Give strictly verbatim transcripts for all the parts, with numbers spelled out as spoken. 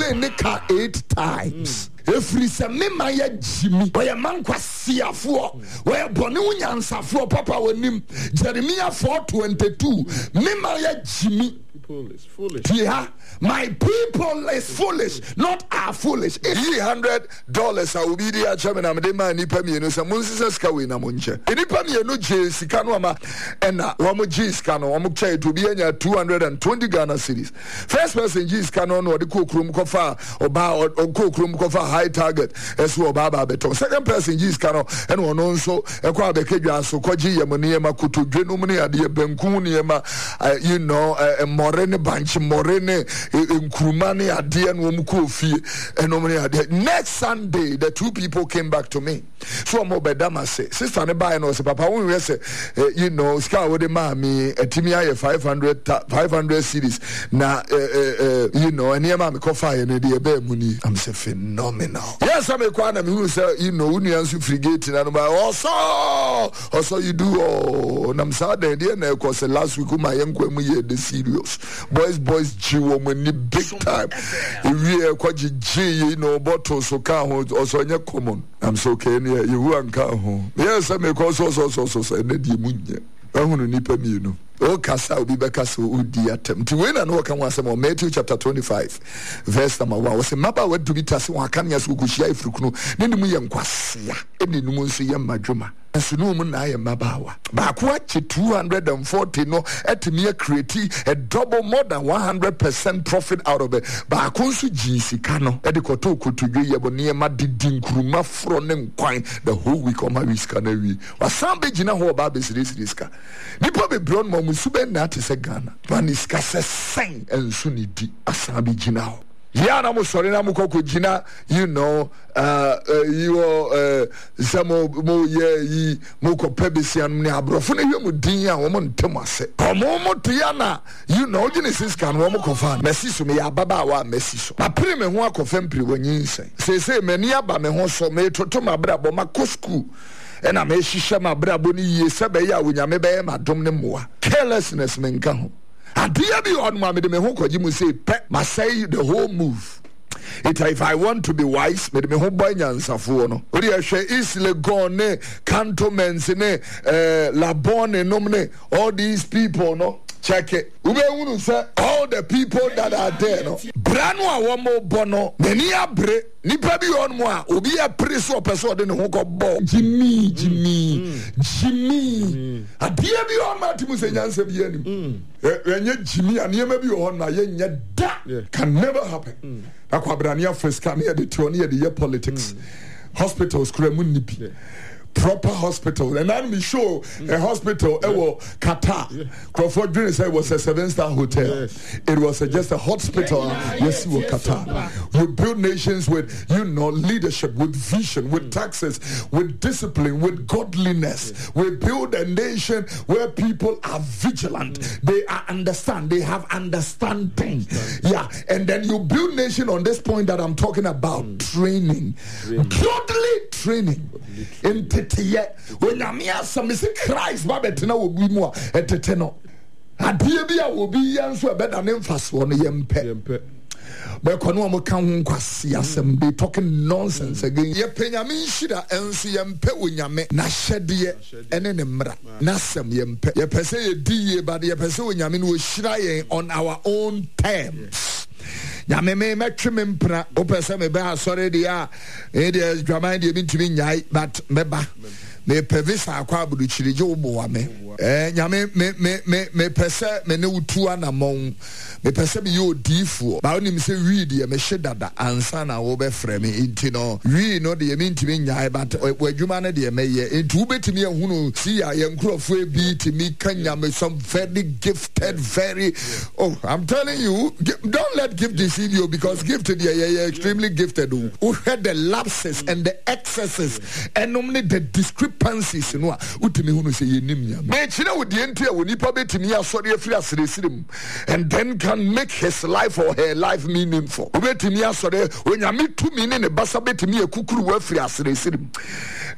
say nika eight times. Every me maya Jimmy, where man kwasia for, where Bonu Yansafo Papa Wenim, Jeremiah four twenty two, me maya Jimmy. People is foolish. Yeah, my people is foolish, not are foolish. Three hundred dollars. I will be the chairman. I'm the man. Nipa mi no. Some months ago na munche. Nipa mi no J sikano ama. Ena wamo J sikano. Wamo chai to be enya two hundred and twenty Ghana cedis. First person J sikano no. The kukrum kofa oba or kukrum kofa high target. Esu oba ba beton. Second person J sikano. Eno ono nso ekwa bekeju aso koji yemoni yema kutu dwenu muni adi benku ni yema. You know, more ne banch more ne nkurumane ade no mu kofi enomne ade. Next Sunday the two people came back to me. So mo bedama say sister ne buy no say papa won we say you know ska wo de ma me atimi aye five hundred cedis na you know ene ma me kofa ye ne de be mu ni. I'm say phenomenal. Yes am kwa na me who say you know unu ansu frigate na no ba also also you do oh na msa de de na ko say last week ma ye nkwa mu ye de serious boys boys jiwo mani big time we kwaji ji you know bottle so ka ho also nya common. I'm so okay ne you hu anka ho yes am ko so so so so na di munye ahunu nipa mi no o kasa obi be kasa udi atem ti we na no kan wasem o Matthew chapter twenty-five verse number one. Was maba wa dubi tase wa kan ya so kuhia ifrukunu ne nimu ye nkwasea ene nimu nso ye madwuma ensunu mu na ye mabawa ba ko achi two hundred forty no etimi create a double more than one hundred percent profit out of it ba ko nso ji sika no e de koto kotodwe ye bo ne ma didi nkuruma fro ne nkwan the whole week o ma wiska na wi wasan be gina ho ba be serious riska nipa be bron mo musube na te se Ghana paniska se sen enso ni di asan be gina ho ya na mo sori na mo kokko gina you know uh, uh you uh samo mo ye yi mo ko pebesian ne abrofo na hwemu din a wo mo ntem ase omo mo to ya na you know genesis kan wo mo kofa mesi so me ya baba wa mesi so apre me ho akofa mpre wanyin sen se se mani aba me ho so me toto mabra bo mako school ena me hihye mabra bo ni ye sebe ya wonyame be ma dom ne moa carelessness me nka ho adia bi on ma me de me ho kwaji mu say pe ma say the whole move it if I want to be wise me de me ho boy nyansafo no ori ehwe isle gone cantonments ne eh labone nomne all these people no check it ube unu say all the people that are there no brano a wo mo bono meni abre nipa bi on mo a obi a preso opeso de ne ho ko bo Jimmy Jimmy Jimmy adia bi on ma timu se nyansa bi anim enye Jimmy anema bi on na ye nya da can never happen akwa brania freska ne de to ne de politics hospitals kura mu nibi proper hospital and I'm sure mm. a hospital mm. ewo Qatar yeah. Crawford Dream said it was a seven star hotel. Yes. It was a, just a hospital. Yes, we yes, Qatar. We build nations with you know leadership, with vision, with mm. taxes, with discipline, with godliness. Yes. We build a nation where people are vigilant. Mm. They are understand. They have understanding. Understand. Yeah, and then you build nation on this point that I'm talking about. Mm. Training, godly training. In tete when am some is Christ babet na obi mu a etete no adie bi a obi yanso e beda ne mfaso no yempe yempe be kono am kan ho kwase asem be talking nonsense again ye penyame nhira enso yempe onyame na hyede ene ne mra na asem yempe ye pese ye die ba ye pese onyame no ohira yen on our own terms. Ya me me metwe me mpra o pese me be asore dia e dia dwaman dia bintimi nyai but meba me pevisa akwa abudu chirije ubo wa me eh nyame me me me me pese me ne utu anamon me pese me yo difu ba oni me se wi dia me hyedada ansa na wo be frɛ me inti no wi no de me ntimi nyai but wadwuma na de me ye intu betimi ehunu si ya ye nkrofo ebi timi kanya me some very gifted very oh I'm telling you don't let gift deceive you because gifted yeah yeah extremely gifted who had the lapses and the excesses and only the discrepancies no utimi hunu se yenim nya me chire wo de ntia wo nipa betimi asori afiri aseresirim and then can make his life or her life meaningful. Betimi asore onyame tumi ne ne basa betimi ekukuru wa afiri aseresirim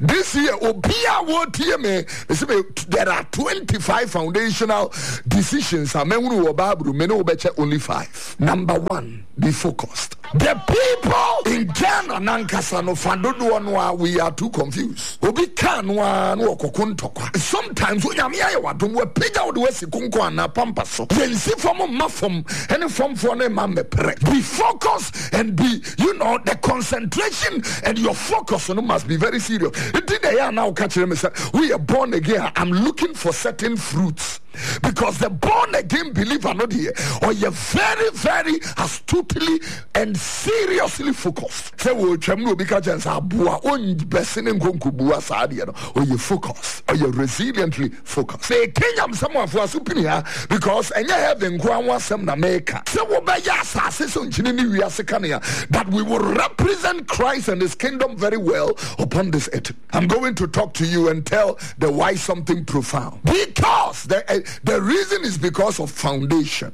This year, Obia what me. There are twenty-five foundational decisions. I mean, only five. Number one, be focused. The people in Ghana, Nankasano, Fandodo, we are too confused. Obi Kanwa, no Kokuntokwa. Sometimes when I'm here, what do we pay out the West Kunkwana Pampaso? Then see from a muffum and from for a mamma pre. Be focused and be, you know, the concentration and your focus on must be very serious. Today, I now catch them and say, we are born again. I'm looking for certain fruits. Because the born again believer not here, or you're very, very astutely and seriously focused. Say, well, Chamno Bikajans are Bua, on Bessin and Gonkubua Sadian, or you're focused, or you're resiliently focused. Say, Kenyam, someone for Supinia, because and you have in Guanwa Sam Nameka. So, Obayasa, Sison Chinini, we are Sekania, that we will represent Christ and his kingdom very well upon this earth. I'm going to talk to you and tell the why something profound. Because the The reason is because of foundation.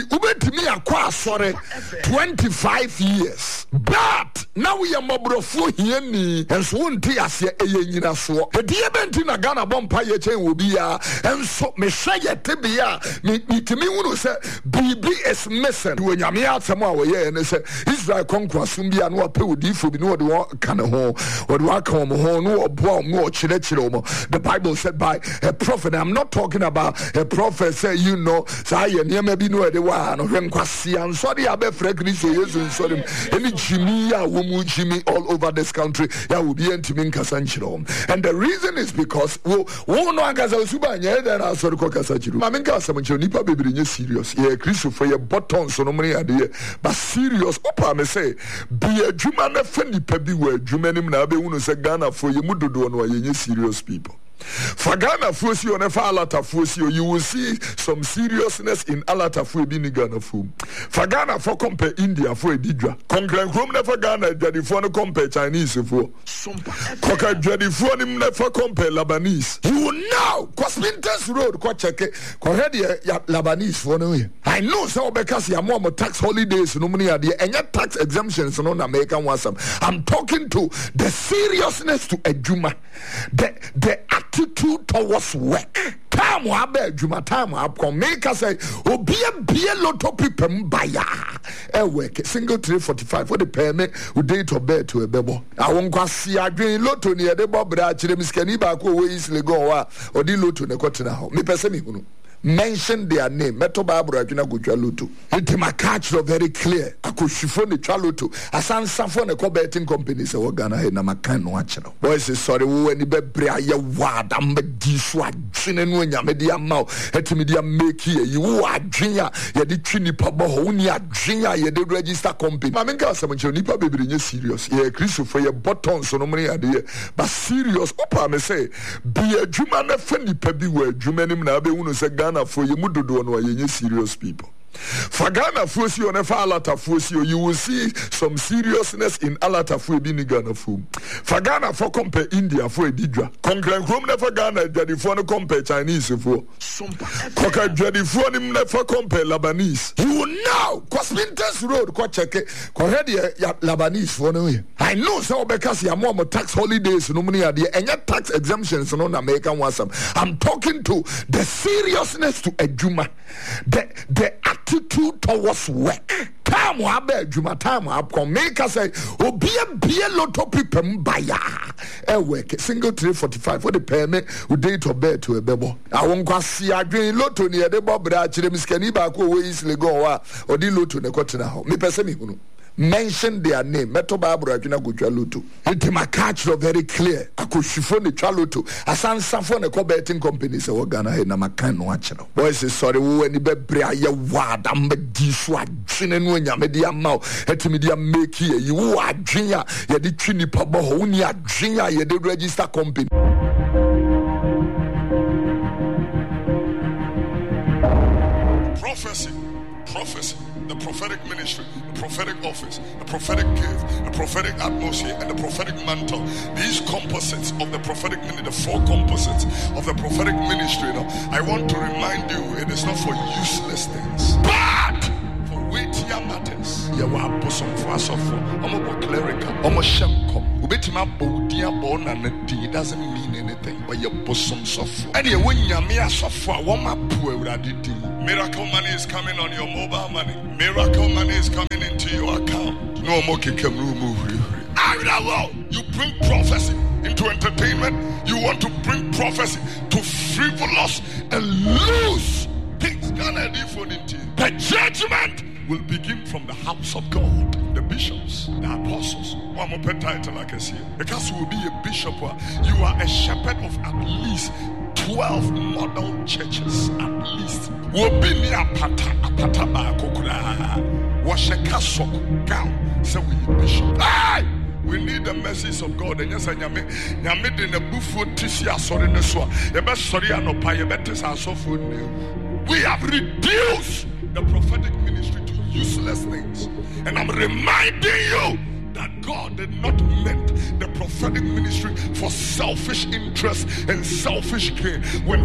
twenty-five years. But now we are mobrofu here and so on tears a yenina so. The diabenti na Ghana bompa ye chain will be ya and so me say tibia me to me who say B B is missing when you me out some way and say Israel conquer Sumbia no pay with you no the kind of home or the come home no bomb no chile. The Bible said by a prophet. I'm not talking about a prophet say, you know, say, you may be no the one, or Renquasi, and sorry, I bet Frederick, so yes, and sorry, any Jimmy, a woman, Jimmy, all over this country, that will be intimate Casanchiro. And the reason is because, well, one no Gazazuba, and then I saw the Cocasachu. Maminka, some Nipa baby, serious, yeah, Christopher, your buttons, so no money idea, but serious, Opa, may say, be a Juman, a friendly pebby word, Jumanim Nabe, Uno Sagana for your Mudu, and serious people. For Ghana Fusio and Alata Fusio, you will see some seriousness in Alata Fubi Ghana Fu. For Ghana for compare India for a Didra. Concurrent room never Ghana, Jadi for no compare Chinese for. Coca Jadi for him never compare Labanese. You will now, Cosmintas Road, Coachake, Corredia Labanese for no way. I know so because you are more tax holidays, no money idea, and yet tax exemptions on American Wasam. I'm talking to the seriousness to a Juma. The the attitude towards work. Time wa be Juma time wa come make us say obi e bie lotto people mbaya. E work single three forty-five for the permit with date of birth to a bebo. I won kwasi adwen lotto ni e de bo bra kire miskani ba ko we isle go wa odi lotto ne kwatena ho. Me pese me hunu. Mention their name. Meto Barbara Juna Gujalutu. It my catch very clear. Akushifo ne Chalutu. Asan Safo ne ko betting company se wo Ghana he na makan no acheno. Boys is sorry wo ani bebre aye wad am di so adwene no nyame dia maw. Etimi dia make ye you adwene ye de twini pabo ho ni adwene ye de register company. Ma menka asem nche nipa bebre nye serious. Ye Christopher ye buttons no mre ade. But serious opa me say be adwuma na fa nipa bi wa adwuma nim na be hunu se for you mudu no ye serious people. For Ghana Fusio and Alata Fusio, you will see some seriousness in Alata Fubi Ghana Fu. For Ghana for compare India for a Didra. Concurrent room never Ghana, Jadi for no compare Chinese for. Coca Jadi for him never compare Labanese. You will now, Cosmintas Road, Coachake, Corredia Labanese for no way. I know so because you are more tax holidays, no money idea, and yet tax exemptions on American Wasam. I'm talking to the seriousness to a Juma. The, the attitude towards work. Time wa be Juma time wa come make us say obi e bie lotto people mbaya. E work single three forty-five for the permit with date of birth to a bebo. I won kwasi adwen lotto ni e de bo bra kire miskani ba ko we isle go wa odi lotto ne kwatena ho. Me pese me hunu. Mention their name. Meto Barbara Juna Gujalutu. It my catch very clear. Akushifo ne Chalutu. Asan Safo ne ko betting company se wo Ghana he na makan no acheno. Boys is sorry wo ani bebre aye wad am di so adwene no nyame dia maw. Etimi dia make ye you adwene ye de twini pabo ho ni adwene ye de register company. Prophecy. Prophecy. The prophetic ministry, the prophetic office, the prophetic gift, the prophetic atmosphere, and the prophetic mantle. These composites of the prophetic ministry, the four composites of the prophetic ministry. You know, I want to remind you, it is not for useless things, but for weightier matters. You are bosom for us, I'm a clerical, I'm a shem. Obetima Bodia born and a D doesn't mean anything but your bosom suffer. And you when Yamia suffer, one my poor miracle money is coming on your mobile money. Miracle money is coming into your account. No more can move. You bring prophecy into entertainment. You want to bring prophecy to frivolous and loose things. The judgment will begin from the house of God. The bishops, the apostles. One more title I can see. Because you will be a bishop, you are a shepherd of at least twelve model churches. At least. Will be near Pata Pata Bakokura. Wash a castle gown. So we bishop. Hey! We need the mercies of God. And yes, I am in a buffo tisia sorry in the swa. The best sorry and no pie betters are so full. We have reduced the prophetic ministry to useless things. And I'm reminding you that God did not meant the prophetic ministry for selfish interest and selfish gain. When